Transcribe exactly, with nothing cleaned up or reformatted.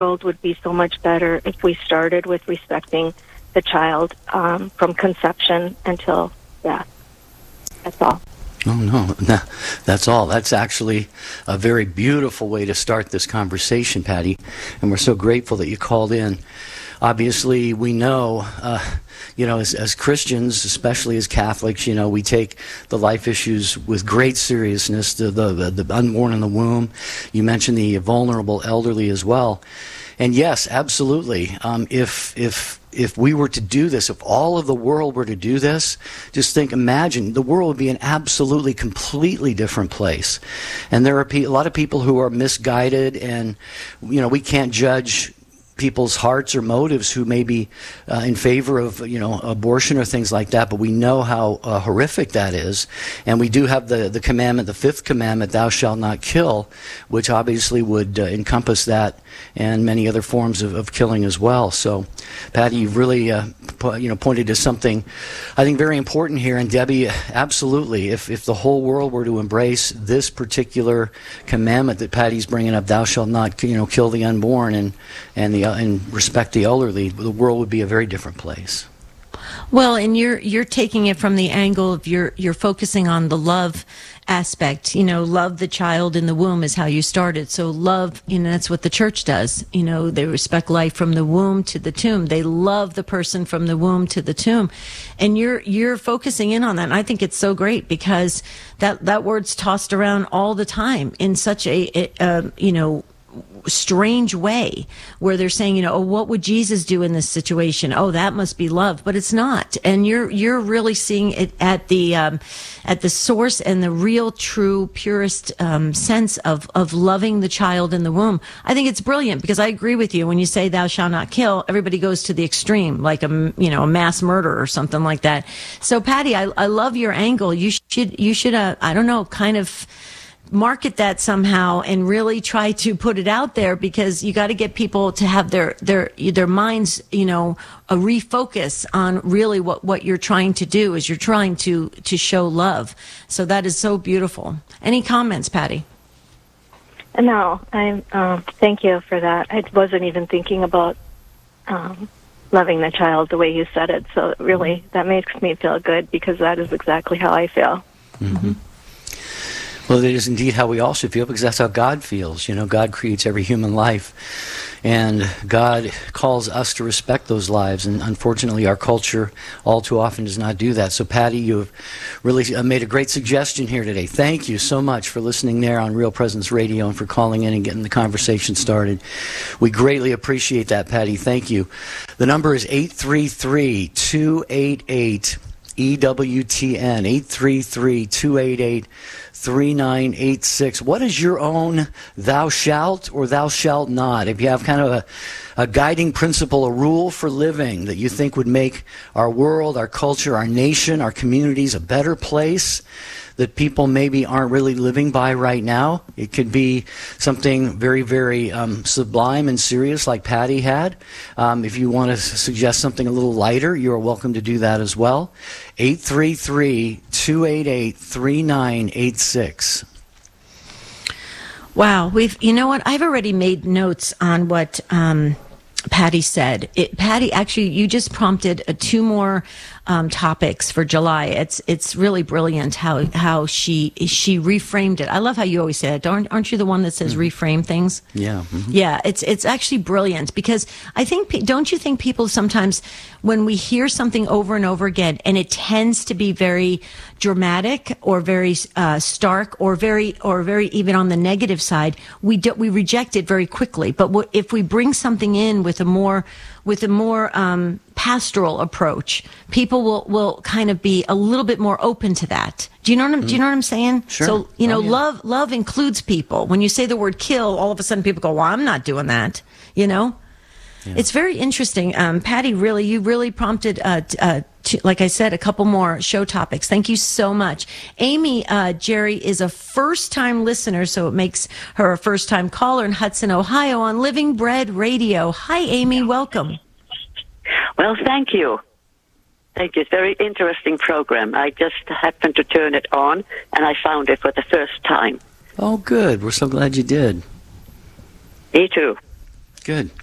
world would be so much better if we started with respecting the child um, from conception until death. That's all. Oh, no, no, that's all. That's actually a very beautiful way to start this conversation, Patty, and we're so grateful that you called in. Obviously, we know, uh, you know, as, as Christians, especially as Catholics, you know, we take the life issues with great seriousness, the, the, the unborn in the womb. You mentioned the vulnerable elderly as well. And yes, absolutely. Um, if if if we were to do this, if all of the world were to do this, just think, imagine, the world would be an absolutely, completely different place. And there are pe- a lot of people who are misguided, and, you know, we can't judge people's hearts or motives who may be uh, in favor of, you know, abortion or things like that, but we know how uh, horrific that is. And we do have the, the commandment, the fifth commandment, thou shalt not kill, which obviously would uh, encompass that and many other forms of, of killing as well. So, Patty, you've really uh, po- you know, pointed to something I think very important here. And Debbie, absolutely, if, if the whole world were to embrace this particular commandment that Patty's bringing up, thou shalt not, you know, kill the unborn and, and the and respect the elderly, the world would be a very different place. Well, and you're you're taking it from the angle of you're you're focusing on the love aspect. You know, love the child in the womb is how you started. So love, you know, that's what the church does. You know, they respect life from the womb to the tomb. They love the person from the womb to the tomb. And you're you're focusing in on that. And I think it's so great because that that word's tossed around all the time in such a, a, a you know, strange way, where they're saying, you know, oh, what would Jesus do in this situation? Oh, that must be love, but it's not. And you're you're really seeing it at the um, at the source and the real, true, purest um, sense of of loving the child in the womb. I think it's brilliant because I agree with you when you say "thou shalt not kill." Everybody goes to the extreme, like a you know a mass murder or something like that. So, Patty, I I love your angle. You should you should uh, I don't know, kind of market that somehow and really try to put it out there, because you got to get people to have their their their minds, you know, a refocus on really what what you're trying to do is you're trying to to show love. So that is so beautiful. Any comments, Patty? No, I um, thank you for that. I wasn't even thinking about um, loving the child the way you said it. So really, that makes me feel good because that is exactly how I feel. Mm-hmm. Well, it is indeed how we all should feel, because that's how God feels. You know, God creates every human life, and God calls us to respect those lives, and unfortunately our culture all too often does not do that. So, Patty, you've really made a great suggestion here today. Thank you so much for listening there on Real Presence Radio and for calling in and getting the conversation started. We greatly appreciate that, Patty. Thank you. The number is eight three three, two eight eight, E W T N, eight three three, two eight eight, three nine eight six. What is your own thou shalt or thou shalt not? If you have kind of a, a guiding principle, a rule for living that you think would make our world, our culture, our nation, our communities a better place that people maybe aren't really living by right now. It could be something very, very um, sublime and serious like Patty had. Um, if you want to suggest something a little lighter, you're welcome to do that as well. eight three three, two eight eight, three nine eight six. Wow, we've you know what? I've already made notes on what um, Patty said. It, Patty, actually, you just prompted uh, two more um, topics for July. It's it's really brilliant how how she she reframed it. I love how you always say it. Aren't aren't you the one that says mm-hmm. reframe things? Yeah, mm-hmm. yeah. It's it's actually brilliant, because I think, don't you think people sometimes, when we hear something over and over again, and it tends to be very dramatic or very uh, stark or very or very even on the negative side, we do, we reject it very quickly. But w- if we bring something in with a more with a more um, pastoral approach, people will, will kind of be a little bit more open to that. Do you know what I'm, mm. do you know what I'm saying? Sure. So, you know, oh, yeah. love love includes people. When you say the word kill, all of a sudden people go, well, I'm not doing that, you know? Yeah. It's very interesting. Um, Patty, really, you really prompted, uh, t- uh, to, like I said, a couple more show topics. Thank you so much. Amy, uh, Jerry is a first-time listener, so it makes her a first-time caller in Hudson, Ohio on Living Bread Radio. Hi, Amy. Welcome. Well, thank you. Thank you. It's a very interesting program. I just happened to turn it on, and I found it for the first time. Oh, good. We're so glad you did. Me too. Good.